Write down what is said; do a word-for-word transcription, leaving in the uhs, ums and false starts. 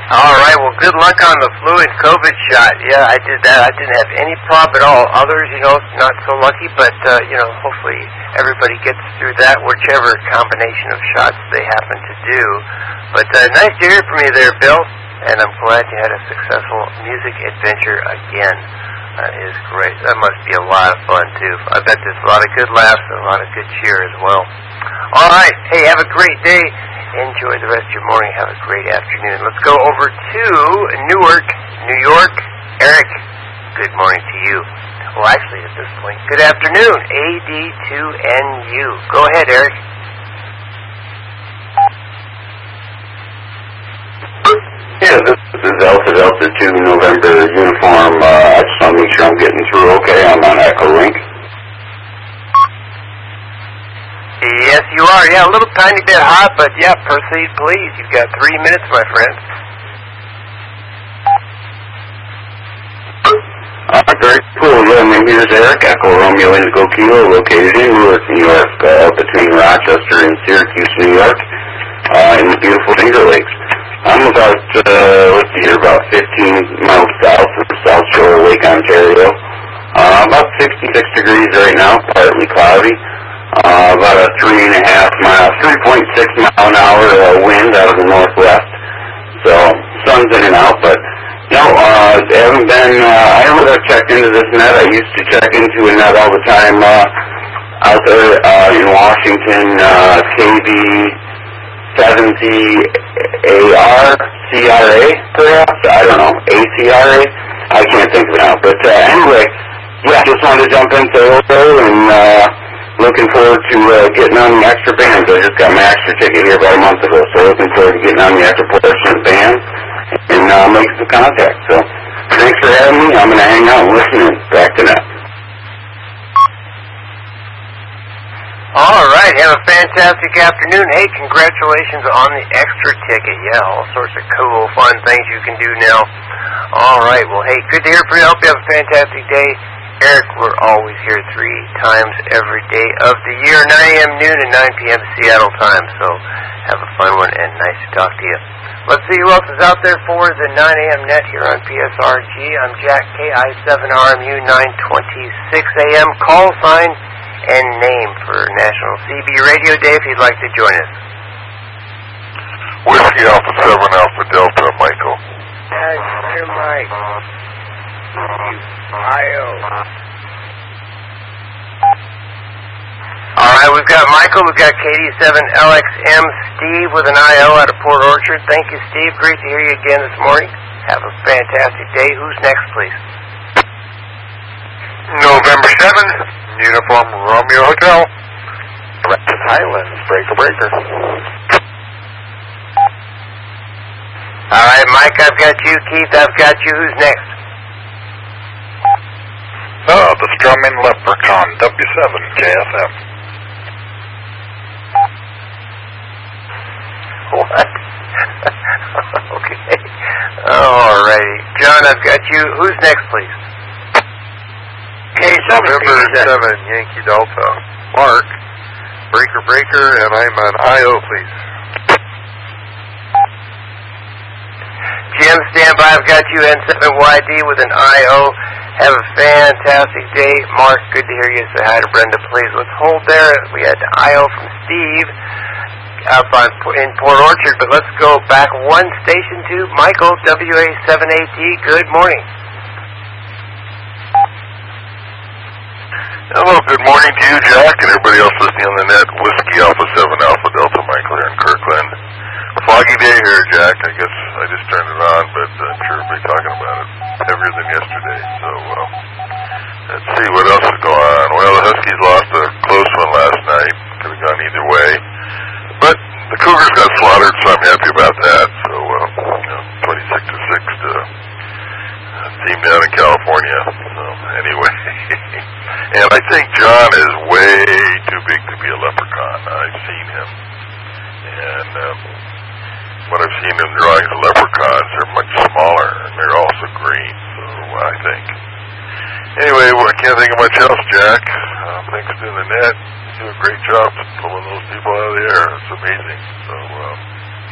All right, well, good luck on the flu and COVID shot. Yeah, I did that. I didn't have any problem at all. Others, you know, not so lucky, but, uh, you know, hopefully everybody gets through that, whichever combination of shots they happen to do. But uh, nice to hear from you there, Bill, and I'm glad you had a successful music adventure again. That is great. That must be a lot of fun, too. I bet there's a lot of good laughs and a lot of good cheer as well. All right, hey, have a great day. Enjoy the rest of your morning. Have a great afternoon. Let's go over to Newark, New York. Eric, good morning to you. Well, actually, at this point, good afternoon. A D two N U. Go ahead, Eric. Yeah, this is Alpha Delta two November uniform. Uh, I just want to make sure I'm getting through okay. I'm on Echo Link. Yes, you are. Yeah, a little tiny bit hot, but yeah, proceed, please. You've got three minutes, my friend. Uh, very cool. Yeah, my name is Eric, Echo Romeo Indigo Kilo, located in Newark, New York, uh, between Rochester and Syracuse, New York, uh, in the beautiful Finger Lakes. I'm about, uh, let's see here, about fifteen miles south of the South Shore of Lake Ontario. Uh, about sixty-six degrees right now, partly cloudy. Uh, about a three and a half mile, three point six mile an hour uh, wind out of the northwest. So, sun's in and out, but no, uh, I haven't been, uh, I haven't really checked into this net. I used to check into a net all the time, uh, out there, uh, in Washington, uh, K B seven Z A R, C R A, perhaps? I don't know, A C R A? I can't think of it now, but, uh, anyway, yeah, just wanted to jump in, say hello, and, uh, looking forward to uh, getting on the extra bands. I just got my extra ticket here about a month ago, so looking forward to getting on the extra portion of the band and uh, making some contact. So thanks for having me. I'm going to hang out and listen in. Back to that. All right, have a fantastic afternoon. Hey, congratulations on the extra ticket. Yeah, all sorts of cool, fun things you can do now. All right, well, hey, good to hear from you. I hope you have a fantastic day. Eric, we're always here three times every day of the year, nine a.m. noon and nine p.m. Seattle time. So have a fun one and nice to talk to you. Let's see who else is out there for the nine a.m. net here on P S R G. I'm Jack, K I seven R M U nine twenty-six a.m. Call sign and name for National C B Radio Day if you'd like to join us. Whiskey Alpha seven Alpha Delta, Michael. Yes, dear Mike. I O. All right, we've got Michael, we've got K D seven L X M, Steve with an I O out of Port Orchard. Thank you, Steve. Great to hear you again this morning. Have a fantastic day. Who's next, please? November seventh, Uniform Romeo Hotel. Alexis Highlands, Breaker Breaker. All right, Mike, I've got you. Keith, I've got you. Who's next? Oh, the Strumming Leprechaun, W seven, K F M. What? Okay. All righty. John, I've got you. Who's next, please? K seven, November seven, Yankee Delta. Mark, Breaker Breaker, and I'm an I O, please. Jim, stand by. I've got you, N seven Y D with an I O. Have a fantastic day. Mark, good to hear you. Say hi to Brenda, please. Let's hold there. We had I O from Steve up on, in Port Orchard, but let's go back one station to Michael, W A seven eight D. Good morning. Hello, good morning to you, Jack, and everybody else listening on the net. Whiskey Alpha seven Alpha Delta, Michael here in Kirkland. A foggy day here, Jack. I guess I just turned it on, but I'm sure everybody's talking about it. Heavier than yesterday. So, uh, let's see what else is going on. Well, the Huskies lost a close one last night. Could have gone either way. But the Cougars got slaughtered, so I'm happy about that. So, uh, you know, twenty-six to six to uh, team down in California. So, anyway. And I think John is way too big to be a leprechaun. I've seen him. And, um, what I've seen in drawings of leprechauns, they're much smaller, and they're also green, so I think. Anyway, well, I can't think of much else, Jack. Uh, thanks to the net. You do a great job pulling those people out of the air. It's amazing. So, um,